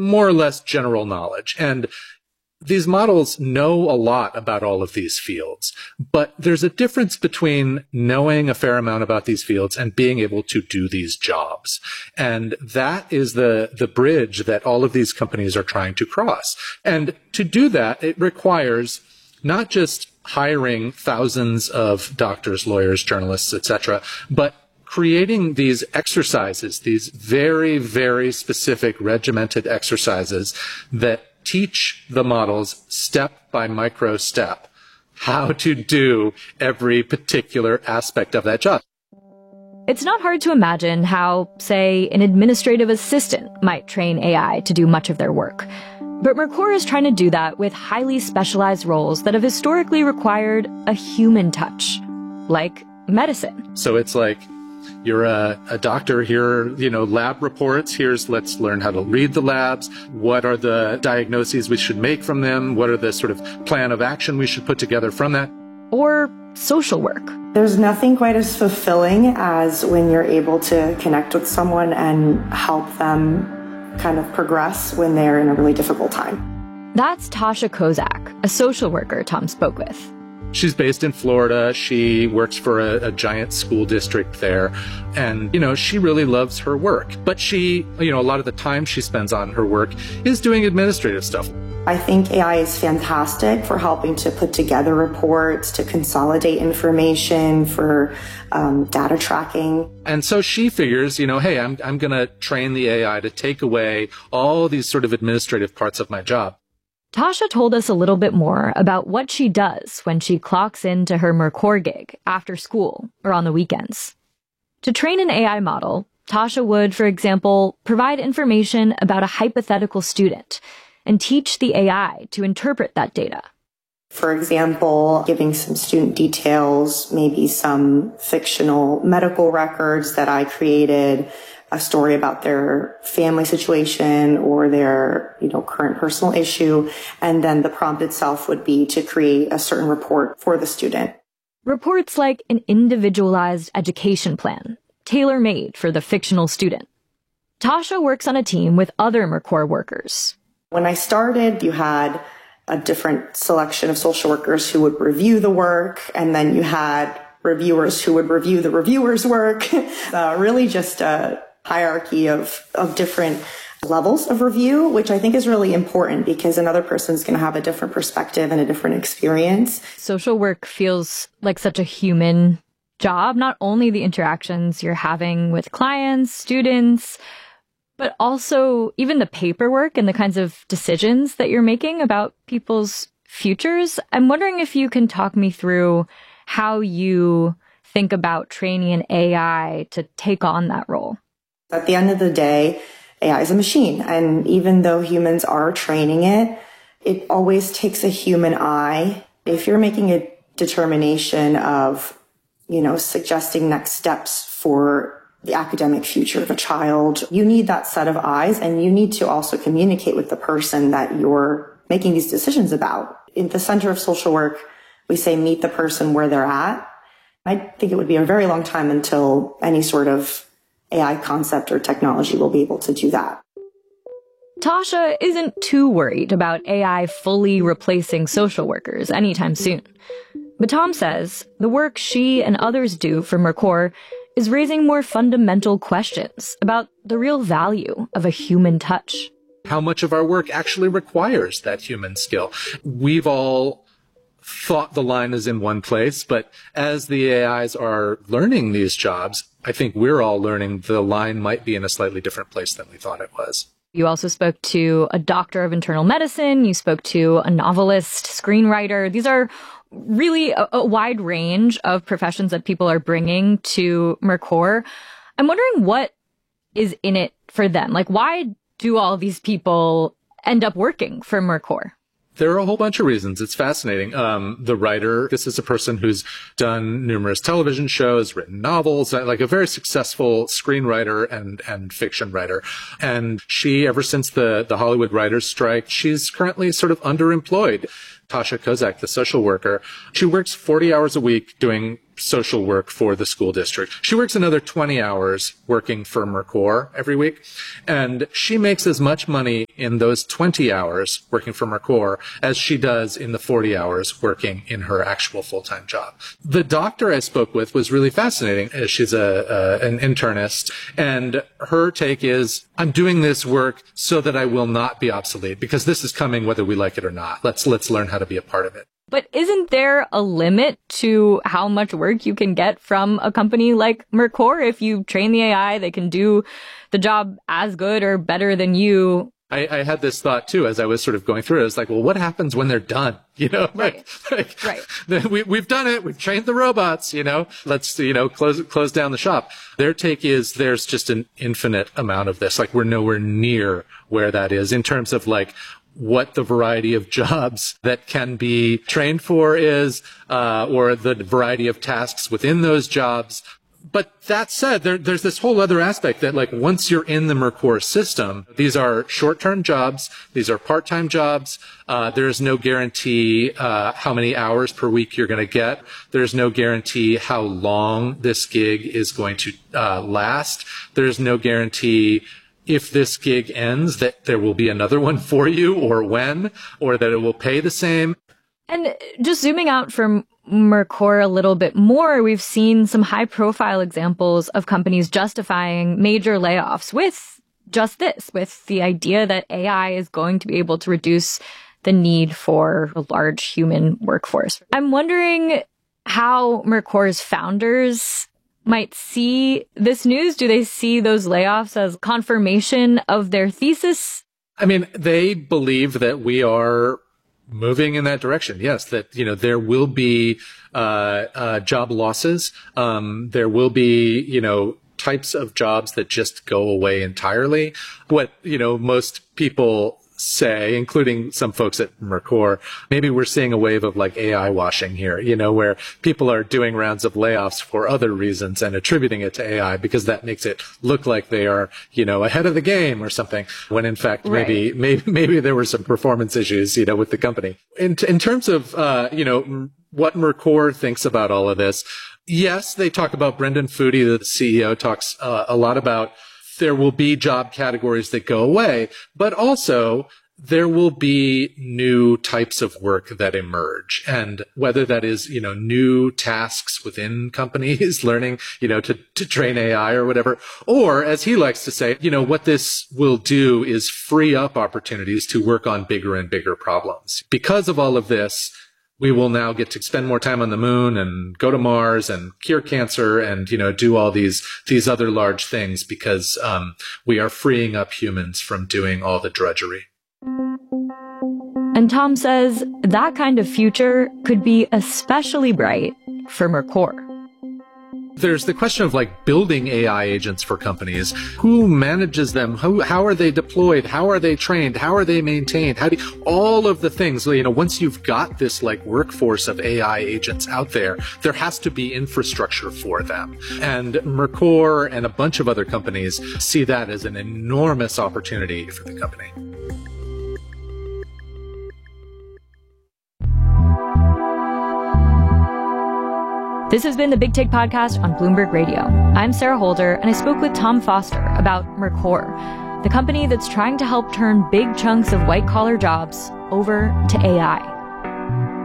more or less general knowledge. And these models know a lot about all of these fields, but there's a difference between knowing a fair amount about these fields and being able to do these jobs. And that is the bridge that all of these companies are trying to cross. And to do that, it requires not just hiring thousands of doctors, lawyers, journalists, etc., but creating these exercises, these very, very specific regimented exercises that teach the models step by micro step how to do every particular aspect of that job. It's not hard to imagine how, say, an administrative assistant might train AI to do much of their work. But Mercor is trying to do that with highly specialized roles that have historically required a human touch, like medicine. So it's like, you're a doctor, here, lab reports. Let's learn how to read the labs. What are the diagnoses we should make from them? What are the sort of plan of action we should put together from that? Or social work. There's nothing quite as fulfilling as when you're able to connect with someone and help them kind of progress when they're in a really difficult time. That's Tasha Kozak, a social worker Tom spoke with. She's based in Florida. She works for a giant school district there. And, she really loves her work. But she, a lot of the time she spends on her work is doing administrative stuff. I think AI is fantastic for helping to put together reports, to consolidate information, for data tracking. And so she figures, hey, I'm going to train the AI to take away all these sort of administrative parts of my job. Tasha told us a little bit more about what she does when she clocks into her Mercor gig after school or on the weekends. To train an AI model, Tasha would, for example, provide information about a hypothetical student and teach the AI to interpret that data. For example, giving some student details, maybe some fictional medical records that I created, a story about their family situation or their, current personal issue. And then the prompt itself would be to create a certain report for the student. Reports like an individualized education plan, tailor-made for the fictional student. Tasha works on a team with other Mercor workers. When I started, you had a different selection of social workers who would review the work, and then you had reviewers who would review the reviewers' work. Really just a hierarchy of different levels of review, which I think is really important because another person's going to have a different perspective and a different experience. Social work feels like such a human job, not only the interactions you're having with clients, students, but also even the paperwork and the kinds of decisions that you're making about people's futures. I'm wondering if you can talk me through how you think about training an AI to take on that role. At the end of the day, AI is a machine. And even though humans are training it, it always takes a human eye. If you're making a determination of, suggesting next steps for the academic future of a child, you need that set of eyes, and you need to also communicate with the person that you're making these decisions about. In the center of social work, we say meet the person where they're at. I think it would be a very long time until any sort of AI concept or technology will be able to do that. Tasha isn't too worried about AI fully replacing social workers anytime soon. But Tom says the work she and others do for Mercor is raising more fundamental questions about the real value of a human touch. How much of our work actually requires that human skill? We've all thought the line is in one place, but as the AIs are learning these jobs, I think we're all learning the line might be in a slightly different place than we thought it was. You also spoke to a doctor of internal medicine. You spoke to a novelist, screenwriter. These are really a wide range of professions that people are bringing to Mercor. I'm wondering what is in it for them. Like, why do all these people end up working for Mercor? There are a whole bunch of reasons. It's fascinating. The writer, this is a person who's done numerous television shows, written novels, like a very successful screenwriter and fiction writer. And she, ever since the Hollywood writers' strike, she's currently sort of underemployed. Tasha Kozak, the social worker, she works 40 hours a week doing social work for the school district. She works another 20 hours working for Mercor every week. And she makes as much money in those 20 hours working for Mercor as she does in the 40 hours working in her actual full-time job. The doctor I spoke with was really fascinating. She's an internist, and her take is, I'm doing this work so that I will not be obsolete, because this is coming whether we like it or not. Let's learn how to be a part of it. But isn't there a limit to how much work you can get from a company like Mercor? If you train the AI, they can do the job as good or better than you. I had this thought too as I was sort of going through it. I was like, well, what happens when they're done? You know, right. We've done it. We've trained the robots, you know, let's, close down the shop. Their take is there's just an infinite amount of this. Like, we're nowhere near where that is in terms of like what the variety of jobs that can be trained for is, or the variety of tasks within those jobs. But that said, there's this whole other aspect that, like, once you're in the Mercor system, these are short-term jobs. These are part-time jobs. There's no guarantee how many hours per week you're going to get. There's no guarantee how long this gig is going to last. There's no guarantee if this gig ends that there will be another one for you, or when, or that it will pay the same. And just zooming out from Mercor a little bit more, we've seen some high-profile examples of companies justifying major layoffs with just this, with the idea that AI is going to be able to reduce the need for a large human workforce. I'm wondering how Mercor's founders might see this news. Do they see those layoffs as confirmation of their thesis? I mean, they believe that we are moving in that direction. Yes, that, there will be job losses. There will be, types of jobs that just go away entirely. What, most people say, including some folks at Mercor, maybe we're seeing a wave of like AI washing here, where people are doing rounds of layoffs for other reasons and attributing it to AI because that makes it look like they are, ahead of the game or something, when in fact, maybe there were some performance issues, with the company. In terms of, what Mercor thinks about all of this, yes, they talk about Brendan Foody, the CEO, talks a lot about there will be job categories that go away, but also there will be new types of work that emerge. And whether that is, new tasks within companies, learning, to train AI or whatever, or as he likes to say, what this will do is free up opportunities to work on bigger and bigger problems. Because of all of this, we will now get to spend more time on the moon and go to Mars and cure cancer and, do all these other large things because, we are freeing up humans from doing all the drudgery. And Tom says that kind of future could be especially bright for Mercor. There's the question of like building AI agents for companies. Who manages them? How are they deployed? How are they trained? How are they maintained? All of the things, once you've got this like workforce of AI agents out there, there has to be infrastructure for them. And Mercor and a bunch of other companies see that as an enormous opportunity for the company. This has been the Big Take Podcast on Bloomberg Radio. I'm Sarah Holder, and I spoke with Tom Foster about Mercor, the company that's trying to help turn big chunks of white-collar jobs over to AI.